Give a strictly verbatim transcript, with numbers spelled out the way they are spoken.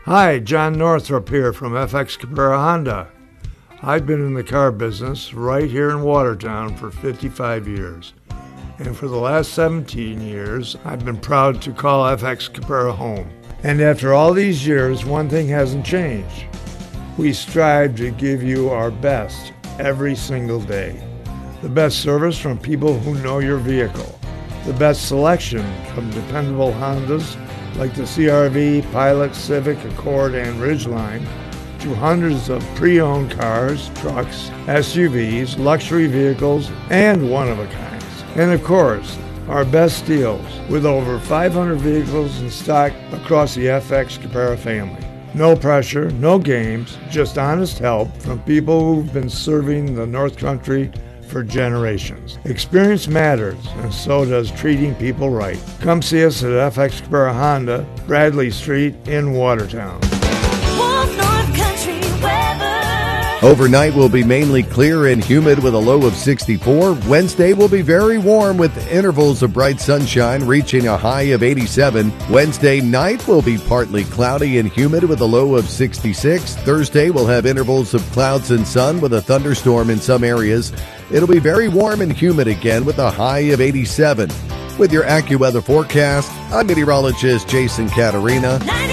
Hi, John Northrop here from F X Cabrera Honda. I've been in the car business right here in Watertown for fifty-five years. And for the last seventeen years, I've been proud to call F X Cabrera home. And after all these years, one thing hasn't changed. We strive to give you our best every single day. The best service from people who know your vehicle. The best selection from dependable Hondas like the C R V, Pilot, Civic, Accord, and Ridgeline, to hundreds of pre-owned cars, trucks, S U Vs, luxury vehicles, and one-of-a-kinds. And of course, our best deals with over five hundred vehicles in stock across the F X Cabrera family. No pressure, no games, just honest help from people who've been serving the North Country for generations. Experience matters, and so does treating people right. Come see us at F X Cabrera Honda, Bradley Street in Watertown. Overnight will be mainly clear and humid with a low of sixty-four. Wednesday will be very warm with intervals of bright sunshine reaching a high of eighty-seven. Wednesday night will be partly cloudy and humid with a low of sixty-six. Thursday will have intervals of clouds and sun with a thunderstorm in some areas. It'll be very warm and humid again with a high of eighty-seven. With your AccuWeather forecast, I'm meteorologist Jason Caterina.